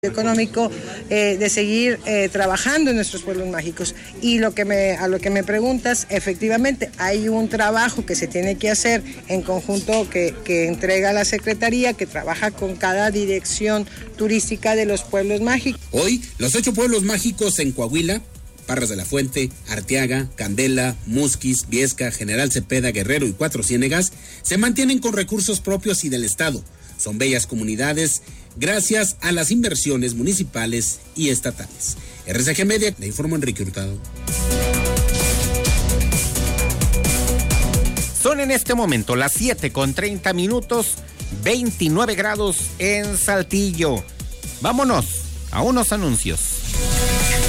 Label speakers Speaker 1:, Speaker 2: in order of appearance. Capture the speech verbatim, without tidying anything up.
Speaker 1: económico eh, de seguir eh, trabajando en nuestros pueblos mágicos. Y lo que me, a lo que me preguntas, efectivamente hay un trabajo que se tiene que hacer en conjunto que, que entrega la Secretaría, que trabaja con cada dirección turística de los pueblos mágicos.
Speaker 2: Hoy, los ocho pueblos mágicos en Coahuila, Parras de la Fuente, Arteaga, Candela, Musquis, Viesca, General Cepeda, Guerrero y Cuatro Ciénegas, se mantienen con recursos propios y del Estado. Son bellas comunidades gracias a las inversiones municipales y estatales. R C G Media, le informó Enrique Hurtado.
Speaker 3: Son en este momento las siete con treinta minutos, veintinueve grados en Saltillo. Vámonos a unos anuncios.